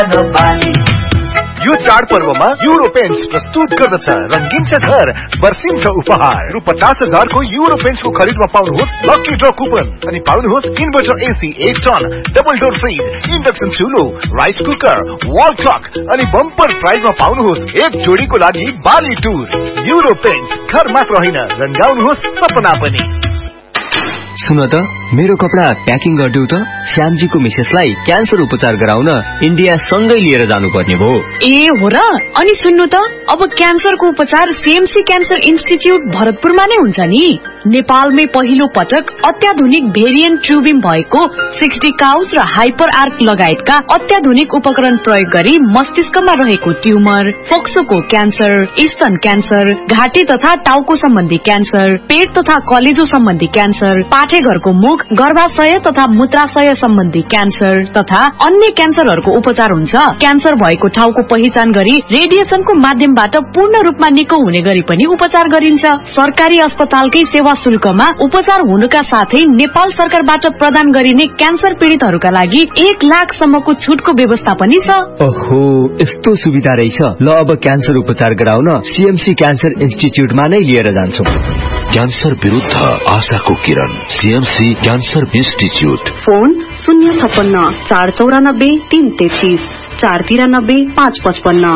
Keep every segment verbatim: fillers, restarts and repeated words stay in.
यो चाडपर्वमा euro paints प्रस्तुत गर्दछ रंगीन छ घर बर्सिन्छ उपहार रु पचास हजार को युरो पेन्ट्स को खरीदमा पाउनुहोस् लकी ड्र कुपन अनि पाउनुहोस् इन्भर्टर एसी एक ton double door fridge induction चुलो rice cooker wall clock अनि बम्पर प्राइजमा पाउनुहोस् एक जोडीको लागि बाली टुर युरो पेन्ट्स घर मात्र होइन रंगाउनुहोस् सपना पनि। सुन त मेरो कपडा प्याकिङ गर्दिउ त श्यामजीको मिसेसलाई क्यान्सर उपचार गराउन इन्डिया सँगै लिएर जानुपर्ने भो। ए हो र? अनि सुन्नु त अब क्यान्सरको उपचार सीएमसी क्यान्सर इन्स्टिच्युट भरतपुरमा नै हुन्छ नि। नेपालमै पहिलो पटक अत्याधुनिक भेरिएन्ट ट्युबिम भएको सिक्सटी काउस र हाइपर आर्क लगायतका अत्याधुनिक उपकरण प्रयोग गरी मस्तिष्कमा रहेको ट्युमर, फोक्सोको क्यान्सर, स्तन क्यान्सर, घाँटी तथा टाउको सम्बन्धी क्यान्सर, पेट तथा कलेजो सम्बन्धी क्यान्सर, पाठेघरको मुख, गर्भाशय तथा मूत्राशय सम्बन्धी क्यान्सर तथा अन्य क्यान्सरहरूको उपचार हुन्छ। क्यान्सर भएको ठाउँको पहिचान गरी रेडिएसनको माध्यमबाट पूर्ण रूपमा निको हुने गरी पनि उपचार गरिन्छ। सरकारी अस्पतालकै सेवा शुल्कमा उपचार हुनुका साथै नेपाल सरकारबाट प्रदान गरिने क्यान्सर पीड़ितहरूका लागि एक लाख सम्मको छुटको व्यवस्था पनि छ। ओहो, यस्तो सुविधा रहेछ। ल अब क्यान्सर उपचार गराउन सीएमसी क्यान्सर इन्स्टिच्युटमा नै लिएर जान्छौं। क्यान्सर विरुद्ध आशाको किरण सीएमसी क्यान्सर इन्स्टिच्युट। फोन शून्य छप्पन्न चार चौरानब्बे तीन तेत्तीस चार तिरानब्बे पाँच पचपन्न।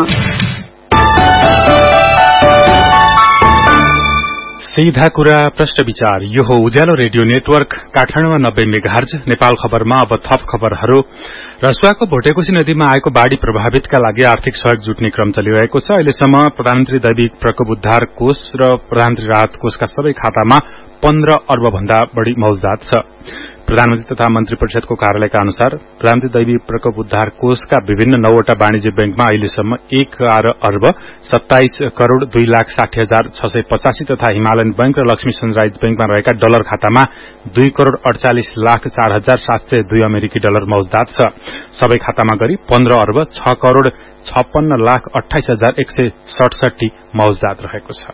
सीधा कुरा प्रश्न विचार। यो हो उज्यालो रेडियो नेटवर्क काठमाडौँमा नब्बे मेगाहर्ज। नेपाल खबरमा अब थप खबरहरू। रसुवाको भोटेकोशी नदीमा आएको बाढ़ी प्रभावितका लागि आर्थिक सहयोग जुट्ने क्रम चलिरहेको छ। अहिलेसम्म प्रधानमन्त्री दैविक प्रकोप उद्धार कोष र प्रधानमन्त्री राहत कोषका सबै खातामा पन्ध्र अर्ब भन्दा बढ़ी मौजदात छ। प्रधानमन्त्री तथा मन्त्री परिषदको कार्यालयका अनुसार प्रधानमन्त्री दैविक प्रकोप उद्धार कोषका विभिन्न नौवटा वाणिज्य बैंकमा अहिलेसम्म एक अर्ब सत्ताइस करोड़ दुई लाख साठी हजार छ सय पचासी तथा हिमालयन बैंक र लक्ष्मी सनराइज बैंकमा रहेका डलर खातामा दुई करोड़ अड़चालिस लाख चार हजार सात सय दुई अमेरिकी डलर मौजदात छ। सबै खातामा गरी पन्ध्र अर्ब छ करोड़ छप्पन्न लाख अठाइस हजार एक सय सडसठी मौजदात रहेको छ।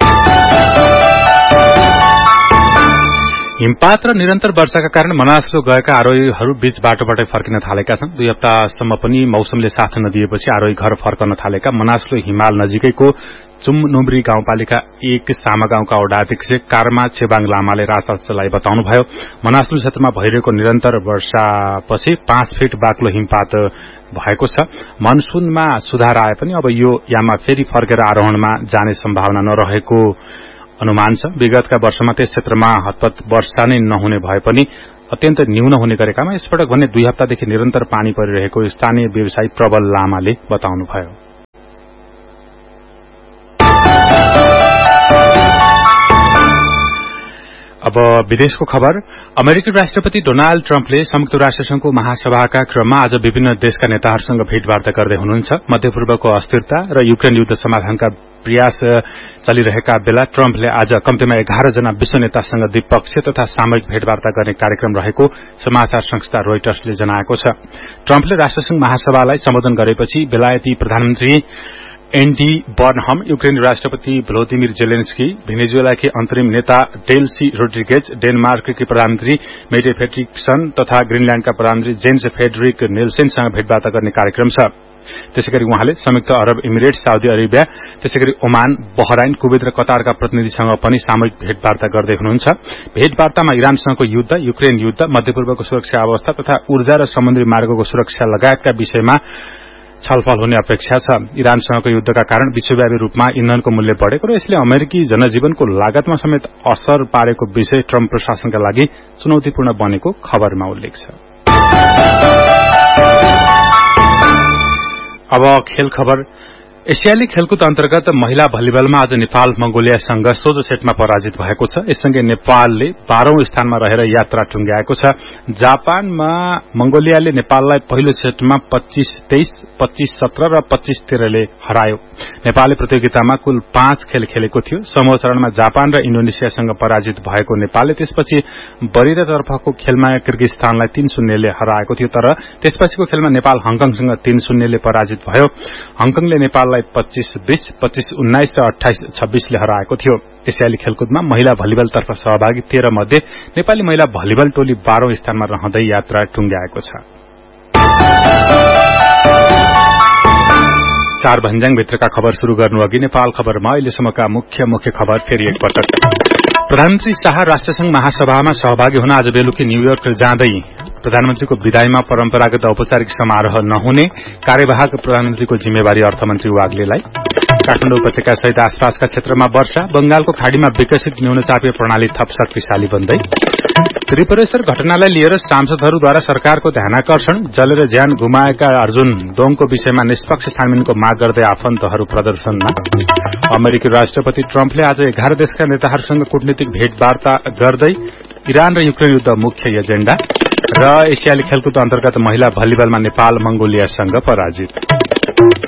हिमपात र निरन्तर वर्षाका कारण मनासलु गएका आरोहीहरू बीच बाटोबाटै फर्किन थालेका छन्। दुई हप्तासम्म पनि मौसमले साथ नदिएपछि आरोही घर फर्कन थालेका मनासलु हिमाल नजिकैको चुमनुम्री गाउँपालिका एक सामा गाउँका वडा अध्यक्ष कारमा छेबाङ लामाले राजभाषालाई बताउनुभयो, मनासलु क्षेत्रमा भइरहेको निरन्तर वर्षापछि पाँच फिट बाक्लो हिमपात भएको छ। मनसुनमा सुधार आए पनि अब यो याममा फेरि फर्केर आरोहणमा जाने सम्भावना नरहेको अनुमान छ। विगतका वर्षमा त्यस क्षेत्रमा हतपत वर्षा नै नहुने भए पनि अत्यन्त न्यून हुने गरेकामा यसपटक भने दुई हप्तादेखि निरन्तर पानी परिरहेको स्थानीय व्यवसायी प्रबल लामाले बताउनुभयो। अब विदेशको खबर। अमेरिकी राष्ट्रपति डोनाल्ड ट्रम्पले संयुक्त राष्ट्रसंघको महासभाका क्रममा आज विभिन्न देशका नेताहरूसँग भेटवार्ता गर्दै हुनुहुन्छ। मध्यपूर्वको अस्थिरता र युक्रेन युद्ध समाधानका प्रयास चलिरहेका बेला ट्रम्पले आज कम्तीमा एघार जना विश्व नेतासँग द्विपक्षीय तथा सामूहिक भेटवार्ता गर्ने कार्यक्रम रहेको समाचार संस्था रोइटर्सले जनाएको छ। ट्रम्पले राष्ट्रसंघ महासभालाई सम्बोधन गरेपछि बेलायती प्रधानमन्त्री एन्डी बर्नहम, युक्रेनी राष्ट्रपति भ्लोदिमिर जेलेन्स्की, भेनेजुएलाकी अन्तरिम नेता डेल्सी रोड्रिगेज, डेनमार्ककी प्रधानमन्त्री मेटे फ्रेडरिक्सन तथा ग्रीनल्याण्डका प्रधानमन्त्री जेन्स फेडरिक नेल्सेनसँग भेटवार्ता गर्ने कार्यक्रम छ। त्यसैगरी उहाँले संयुक्त अरब इमिरेट्स, साउदी अरेबिया, त्यसैगरी ओमान, बहराइन, कुवेत र कतारका प्रतिनिधिसँग पनि सामूहिक भेटवार्ता गर्दै हुनुहुन्छ। भेटवार्तामा इरानसँगको युद्ध, युक्रेन युद्ध, मध्यपूर्वको सुरक्षा अवस्था तथा ऊर्जा र समुद्री मार्गको सुरक्षा लगायतका विषयमा छलफल हुने अपेक्षा छ। इरानसँगको युद्धका कारण विश्वव्यापी रूपमा इन्धनको मूल्य बढ़ेको र यसले अमेरिकी जनजीवनको लागतमा समेत असर पारेको विषय ट्रम्प प्रशासनका लागि चुनौतीपूर्ण बनेको खबरमा उल्लेख छ। अब खेल खबर। एसियाली खेलकुद अन्तर्गत महिला भलिबलमा आज नेपाल मंगोलियासँग सोझो सेटमा पराजित भएको छ। यससँगै नेपालले बाह्रौं स्थानमा रहेर यात्रा टुंग्याएको छ। जापानमा मंगोलियाले नेपाललाई पहिलो सेटमा पच्चीस तेइस, पच्चीस सत्र र पच्चीस तेह्रले हरायो। नेपालले प्रतियोगितामा कुल पाँच खेल खेलेको थियो। समूह चरणमा जापान र इन्डोनेसियासँग पराजित भएको नेपालले त्यसपछि बरिरातर्फको खेलमा किर्गिस्तानलाई तीन शून्यले हराएको थियो। तर त्यसपछिको खेलमा नेपाल हङकङसँग तीन शून्यले पराजित भयो। हङकङले नेपाललाई पच्चीस बीस, पच्चीस उन्नाइस र अठाइस छब्बीसले हराएको थियो। एसियाली खेलकुदमा महिला भलिबलतर्फ सहभागी तेह्र मध्ये नेपाली महिला भलिबल टोली बाह्रौं स्थानमा रहँदै यात्रा टुंग्याएको छ। चार भन्ज्याङ भित्रका खबर शुरू गर्नु अघि नेपाल खबरमा अहिलेसम्मका मुख्य मुख्य खबर फेरि एकपटक। प्रधानमन्त्री शाह राष्ट्रसंघ महासभामा सहभागी हुन आज बेलुकी न्यूयोर्क जाँदै प्रधानमन्त्रीको विदाईमा परम्परागत औपचारिक समारोह नहुने कार्यवाहक प्रधानमन्त्रीको जिम्मेवारी अर्थमन्त्री वाग्लेलाई। काठमाडौँ उपत्यका सहित आसपासका क्षेत्रमा वर्षा, बंगालको खाड़ीमा विकसित न्यूनचापीय प्रणाली थप शक्तिशाली बन्दै। त्रिपुरेश्वर घटनालाई लिएर सांसदहरूद्वारा सरकारको ध्यानाकर्षण, जलेर ज्यान गुमाएका अर्जुन दोङको विषयमा निष्पक्ष छानबिनको माग गर्दै आफन्तहरू प्रदर्शनमा। अमेरिकी राष्ट्रपति ट्रम्पले आज एघार देशका नेताहरूसँग कूटनीतिक भेटवार्ता गर्दै इरान र युक्रेन युद्ध मुख्य एजेण्डा र एसियाली खेलकुद अन्तर्गत महिला भलिबलमा नेपाल मंगोलियासँग पराजित।